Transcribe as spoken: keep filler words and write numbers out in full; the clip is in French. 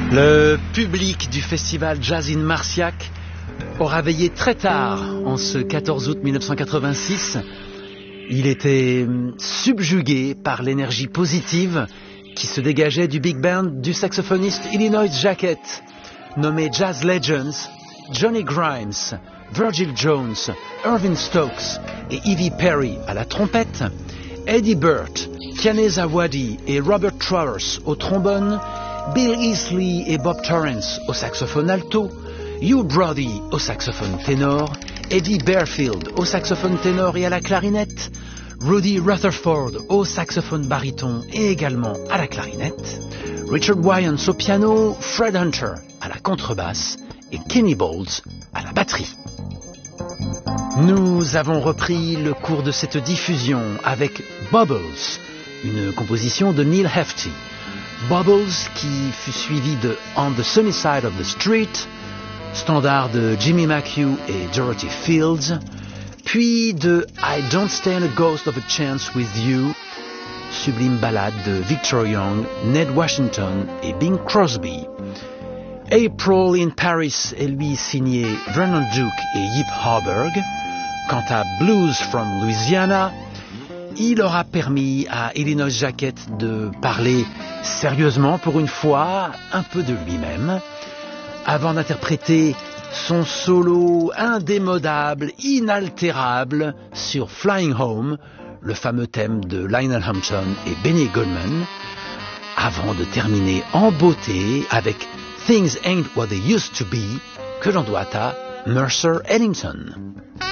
Le public du festival Jazz in Marciac aura veillé très tard en ce quatorze août mille neuf cent quatre-vingt-six. Il était subjugué par l'énergie positive qui se dégageait du big band du saxophoniste Illinois Jacquet, nommé Jazz Legends, Johnny Grimes, Virgil Jones, Irving Stokes et Evie Perry à la trompette, Eddie Burt, Pianeza Wadi et Robert Travers au trombone, Bill Easley et Bob Torrance au saxophone alto, Hugh Brody au saxophone ténor, Eddie Bearfield au saxophone ténor et à la clarinette, Rudy Rutherford au saxophone baryton et également à la clarinette, Richard Wyans au piano, Fred Hunter à la contrebasse et Kenny Bowles à la batterie. Nous avons repris le cours de cette diffusion avec Bubbles, une composition de Neil Hefti. Bubbles qui fut suivi de On the Sunny Side of the Street, standard de Jimmy McHugh et Dorothy Fields, puis de I Don't Stand a Ghost of a Chance with You, sublime ballade de Victor Young, Ned Washington et Bing Crosby. April in Paris est lui signé Vernon Duke et Yip Harburg. Quant à Blues from Louisiana, il aura permis à Illinois Jacquet de parler sérieusement pour une fois un peu de lui-même, avant d'interpréter son solo indémodable, inaltérable sur Flying Home, le fameux thème de Lionel Hampton et Benny Goodman, avant de terminer en beauté avec Things Ain't What They Used to Be, que l'on doit à Mercer Ellington.